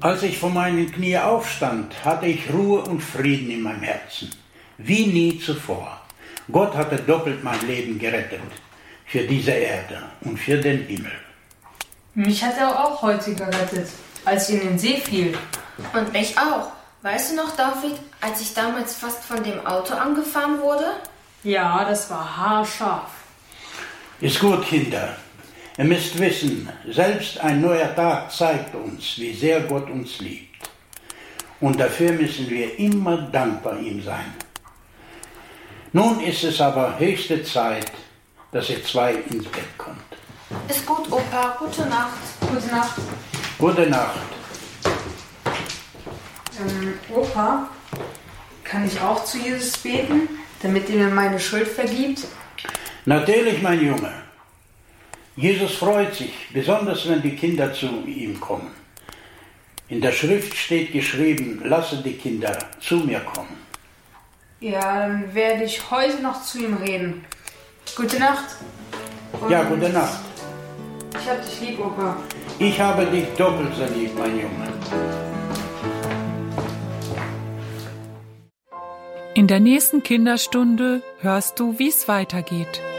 Als ich von meinen Knie aufstand, hatte ich Ruhe und Frieden in meinem Herzen, wie nie zuvor. Gott hatte doppelt mein Leben gerettet, für diese Erde und für den Himmel. Mich hat er auch heute gerettet, als ich in den See fiel. Und mich auch. Weißt du noch, David, als ich damals fast von dem Auto angefahren wurde? Ja, das war haarscharf. Ist gut, Kinder. Ihr müsst wissen, selbst ein neuer Tag zeigt uns, wie sehr Gott uns liebt. Und dafür müssen wir immer dankbar ihm sein. Nun ist es aber höchste Zeit, dass ihr zwei ins Bett kommt. Ist gut, Opa. Gute Nacht. Gute Nacht. Gute Nacht. Opa, kann ich auch zu Jesus beten, damit er mir meine Schuld vergibt? Natürlich, mein Junge. Jesus freut sich, besonders wenn die Kinder zu ihm kommen. In der Schrift steht geschrieben, lasse die Kinder zu mir kommen. Ja, dann werde ich heute noch zu ihm reden. Gute Nacht. Ja, gute Nacht. Ich hab dich lieb, Opa. Ich habe dich doppelt so lieb, mein Junge. In der nächsten Kinderstunde hörst du, wie es weitergeht.